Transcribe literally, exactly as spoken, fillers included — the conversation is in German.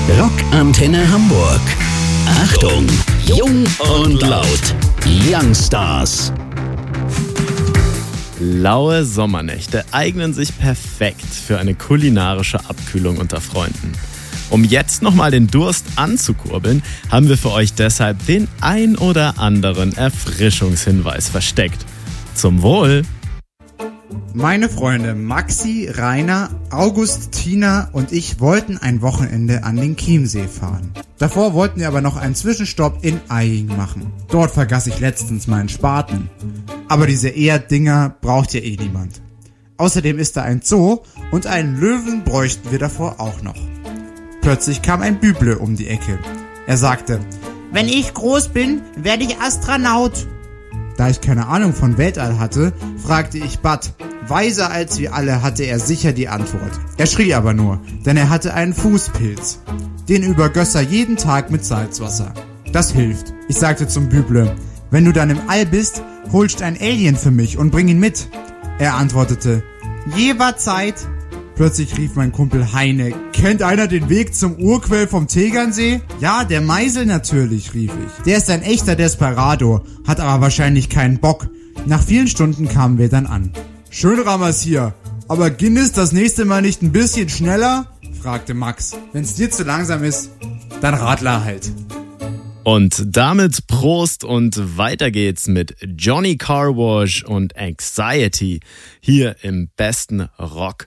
Rockantenne Hamburg. Achtung, jung und laut. Youngstars. Laue Sommernächte eignen sich perfekt für eine kulinarische Abkühlung unter Freunden. Um jetzt nochmal den Durst anzukurbeln, haben wir für euch deshalb den ein oder anderen Erfrischungshinweis versteckt. Zum Wohl! Meine Freunde Maxi, Rainer, August, Tina und ich wollten ein Wochenende an den Chiemsee fahren. Davor wollten wir aber noch einen Zwischenstopp in Aying machen. Dort vergaß ich letztens meinen Spaten. Aber diese Erddinger braucht ja eh niemand. Außerdem ist da ein Zoo und einen Löwen bräuchten wir davor auch noch. Plötzlich kam ein Büble um die Ecke. Er sagte, wenn ich groß bin, werde ich Astronaut. Da ich keine Ahnung von Weltall hatte, fragte ich Bud. Weiser als wir alle hatte er sicher die Antwort. Er schrie aber nur, denn er hatte einen Fußpilz. Den übergöss er jeden Tag mit Salzwasser. Das hilft. Ich sagte zum Büble, wenn du dann im All bist, holst ein Alien für mich und bring ihn mit. Er antwortete, jederzeit. Plötzlich rief mein Kumpel Heine, kennt einer den Weg zum Urquell vom Tegernsee? Ja, der Meisel natürlich, rief ich. Der ist ein echter Desperado, hat aber wahrscheinlich keinen Bock. Nach vielen Stunden kamen wir dann an. Schön Rammers hier, aber Guinness das nächste Mal nicht ein bisschen schneller? Fragte Max. Wenn's dir zu langsam ist, dann Radler halt. Und damit Prost und weiter geht's mit Johnny Car Wash und Anxiety hier im besten Rock